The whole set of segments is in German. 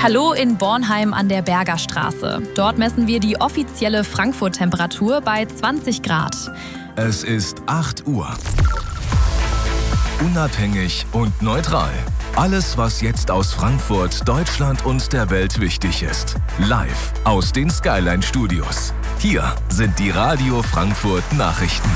Hallo in Bornheim an der Bergerstraße. Dort messen wir die offizielle Frankfurt-Temperatur bei 20 Grad. Es ist 8 Uhr. Unabhängig und neutral. Alles, was jetzt aus Frankfurt, Deutschland und der Welt wichtig ist. Live aus den Skyline-Studios. Hier sind die Radio Frankfurt Nachrichten.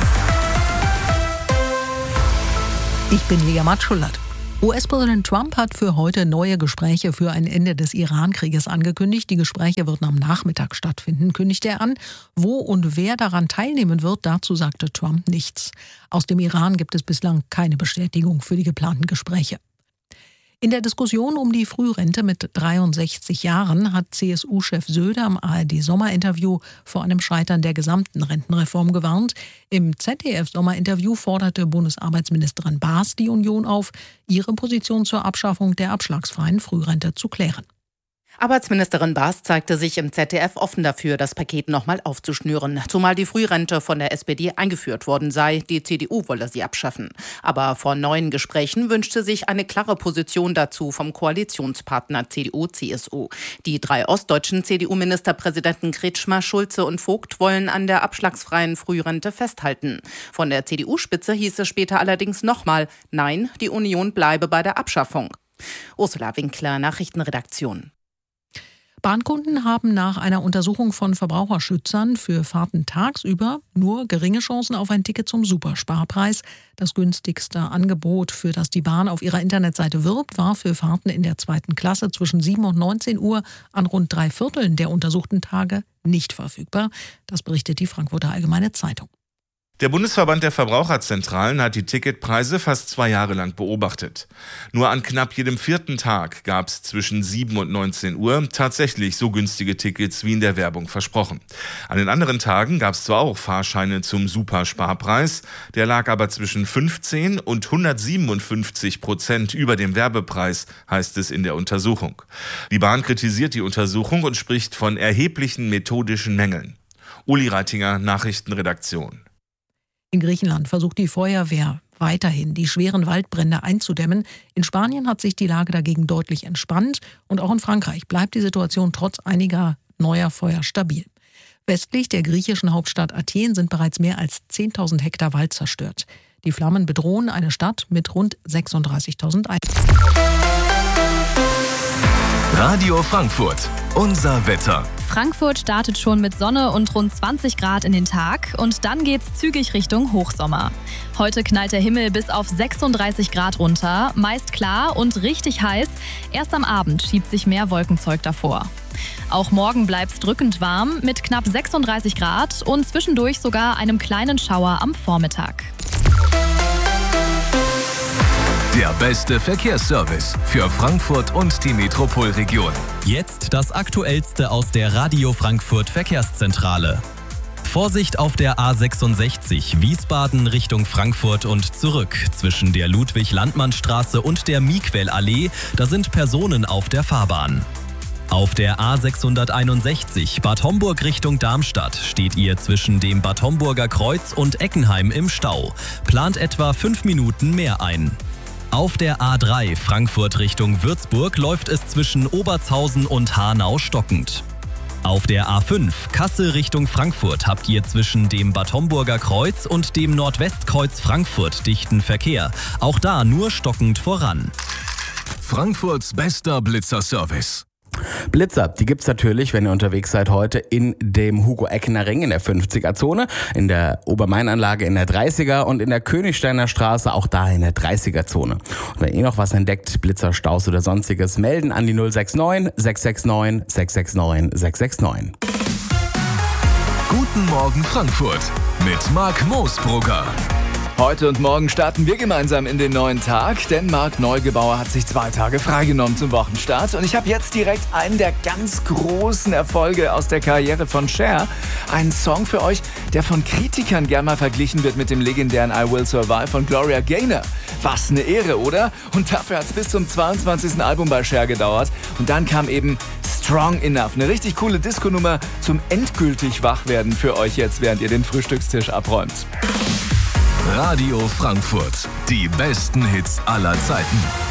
Ich bin Lea Matschulat. US-Präsident Trump hat für heute neue Gespräche für ein Ende des Iran-Krieges angekündigt. Die Gespräche würden am Nachmittag stattfinden, kündigte er an. Wo und wer daran teilnehmen wird, dazu sagte Trump nichts. Aus dem Iran gibt es bislang keine Bestätigung für die geplanten Gespräche. In der Diskussion um die Frührente mit 63 Jahren hat CSU-Chef Söder im ARD-Sommerinterview vor einem Scheitern der gesamten Rentenreform gewarnt. Im ZDF-Sommerinterview forderte Bundesarbeitsministerin Baas die Union auf, ihre Position zur Abschaffung der abschlagsfreien Frührente zu klären. Arbeitsministerin Baas zeigte sich im ZDF offen dafür, das Paket nochmal aufzuschnüren. Zumal die Frührente von der SPD eingeführt worden sei. Die CDU wolle sie abschaffen. Aber vor neuen Gesprächen wünschte sich eine klare Position dazu vom Koalitionspartner CDU-CSU. Die 3 ostdeutschen CDU-Ministerpräsidenten Kretschmer, Schulze und Vogt wollen an der abschlagsfreien Frührente festhalten. Von der CDU-Spitze hieß es später allerdings nochmal, nein, die Union bleibe bei der Abschaffung. Ursula Winkler, Nachrichtenredaktion. Bahnkunden haben nach einer Untersuchung von Verbraucherschützern für Fahrten tagsüber nur geringe Chancen auf ein Ticket zum Supersparpreis. Das günstigste Angebot, für das die Bahn auf ihrer Internetseite wirbt, war für Fahrten in der 2. Klasse zwischen 7 und 19 Uhr an rund 3/4 der untersuchten Tage nicht verfügbar. Das berichtet die Frankfurter Allgemeine Zeitung. Der Bundesverband der Verbraucherzentralen hat die Ticketpreise fast 2 Jahre lang beobachtet. Nur an knapp jedem 4. Tag gab es zwischen 7 und 19 Uhr tatsächlich so günstige Tickets wie in der Werbung versprochen. An den anderen Tagen gab es zwar auch Fahrscheine zum Supersparpreis, der lag aber zwischen 15 und 157% über dem Werbepreis, heißt es in der Untersuchung. Die Bahn kritisiert die Untersuchung und spricht von erheblichen methodischen Mängeln. Uli Reitinger, Nachrichtenredaktion. In Griechenland versucht die Feuerwehr weiterhin, die schweren Waldbrände einzudämmen. In Spanien hat sich die Lage dagegen deutlich entspannt. Und auch in Frankreich bleibt die Situation trotz einiger neuer Feuer stabil. Westlich der griechischen Hauptstadt Athen sind bereits mehr als 10.000 Hektar Wald zerstört. Die Flammen bedrohen eine Stadt mit rund 36.000 Einwohnern. Radio Frankfurt, unser Wetter. Frankfurt startet schon mit Sonne und rund 20 Grad in den Tag und dann geht's zügig Richtung Hochsommer. Heute knallt der Himmel bis auf 36 Grad runter, meist klar und richtig heiß. Erst am Abend schiebt sich mehr Wolkenzeug davor. Auch morgen bleibt's drückend warm mit knapp 36 Grad und zwischendurch sogar einem kleinen Schauer am Vormittag. Der beste Verkehrsservice für Frankfurt und die Metropolregion. Jetzt das Aktuellste aus der Radio Frankfurt Verkehrszentrale. Vorsicht auf der A66 Wiesbaden Richtung Frankfurt und zurück. Zwischen der Ludwig-Landmann-Straße und der Miquel-Allee, da sind Personen auf der Fahrbahn. Auf der A661 Bad Homburg Richtung Darmstadt steht ihr zwischen dem Bad Homburger Kreuz und Eckenheim im Stau. Plant etwa 5 Minuten mehr ein. Auf der A3 Frankfurt Richtung Würzburg läuft es zwischen Obertshausen und Hanau stockend. Auf der A5 Kassel Richtung Frankfurt habt ihr zwischen dem Bad Homburger Kreuz und dem Nordwestkreuz Frankfurt dichten Verkehr. Auch da nur stockend voran. Frankfurts bester Blitzerservice. Blitzer, die gibt's natürlich, wenn ihr unterwegs seid heute in dem Hugo-Eckener Ring in der 50er-Zone, in der Obermain-Anlage in der 30er und in der Königsteiner Straße auch da in der 30er-Zone. Und wenn ihr noch was entdeckt, Blitzer, Staus oder sonstiges, melden an die 069 669 669 669. Guten Morgen Frankfurt mit Marc Moosbrugger. Heute und morgen starten wir gemeinsam in den neuen Tag, denn Marc Neugebauer hat sich 2 Tage freigenommen zum Wochenstart. Und ich habe jetzt direkt einen der ganz großen Erfolge aus der Karriere von Cher. Einen Song für euch, der von Kritikern gern mal verglichen wird mit dem legendären I Will Survive von Gloria Gaynor. Was eine Ehre, oder? Und dafür hat es bis zum 22. Album bei Cher gedauert. Und dann kam eben Strong Enough. Eine richtig coole Disco-Nummer zum endgültig Wachwerden für euch jetzt, während ihr den Frühstückstisch abräumt. Radio Frankfurt. Die besten Hits aller Zeiten.